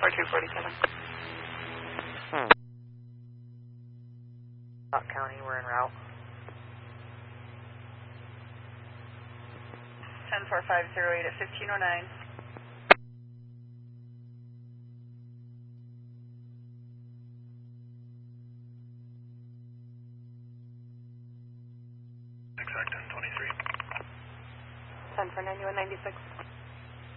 4247. County, we're en route. 10508 at 1509. Exact 1023. 10 for 9196.